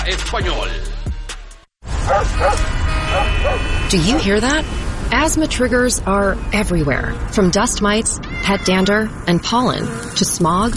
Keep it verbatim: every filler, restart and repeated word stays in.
Español. Do you hear that? Asthma triggers are everywhere, from dust mites, pet dander, and pollen to smog,